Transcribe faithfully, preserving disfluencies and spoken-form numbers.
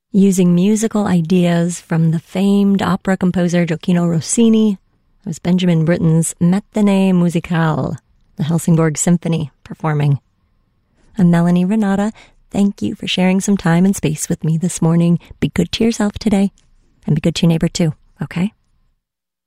Using musical ideas from the famed opera composer Gioacchino Rossini, it was Benjamin Britten's Matinée Musicale, the Helsingborg Symphony performing. I'm Melanie Renata. Thank you for sharing some time and space with me this morning. Be good to yourself today, and be good to your neighbor too, okay?